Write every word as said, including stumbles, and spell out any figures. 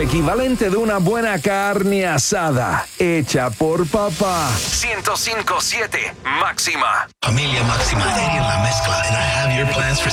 el equivalente de una buena carne asada hecha por papá. ciento cinco punto siete Máxima. Familia Máxima, en la mezcla. And I have your plans for